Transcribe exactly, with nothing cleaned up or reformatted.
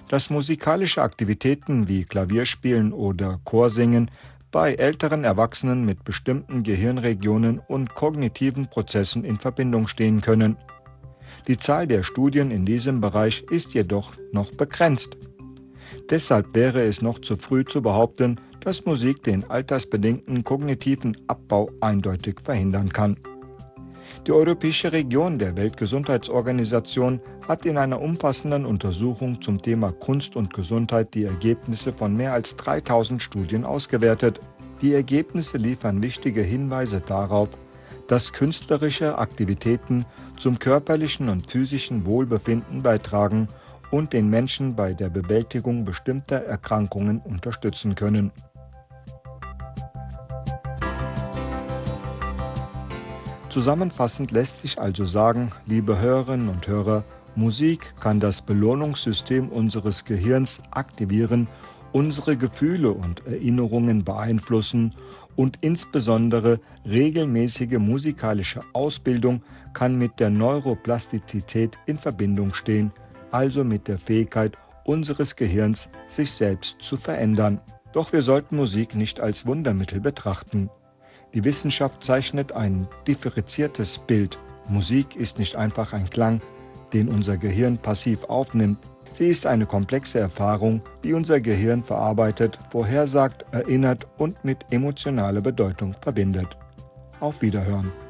dass musikalische Aktivitäten wie Klavierspielen oder Chorsingen bei älteren Erwachsenen mit bestimmten Gehirnregionen und kognitiven Prozessen in Verbindung stehen können. Die Zahl der Studien in diesem Bereich ist jedoch noch begrenzt. Deshalb wäre es noch zu früh zu behaupten, dass Musik den altersbedingten kognitiven Abbau eindeutig verhindern kann. Die Europäische Region der Weltgesundheitsorganisation hat in einer umfassenden Untersuchung zum Thema Kunst und Gesundheit die Ergebnisse von mehr als dreitausend Studien ausgewertet. Die Ergebnisse liefern wichtige Hinweise darauf, dass künstlerische Aktivitäten zum körperlichen und physischen Wohlbefinden beitragen und den Menschen bei der Bewältigung bestimmter Erkrankungen unterstützen können. Zusammenfassend lässt sich also sagen, liebe Hörerinnen und Hörer, Musik kann das Belohnungssystem unseres Gehirns aktivieren, unsere Gefühle und Erinnerungen beeinflussen und insbesondere regelmäßige musikalische Ausbildung kann mit der Neuroplastizität in Verbindung stehen, also mit der Fähigkeit unseres Gehirns, sich selbst zu verändern. Doch wir sollten Musik nicht als Wundermittel betrachten. Die Wissenschaft zeichnet ein differenziertes Bild. Musik ist nicht einfach ein Klang, den unser Gehirn passiv aufnimmt. Sie ist eine komplexe Erfahrung, die unser Gehirn verarbeitet, vorhersagt, erinnert und mit emotionaler Bedeutung verbindet. Auf Wiederhören.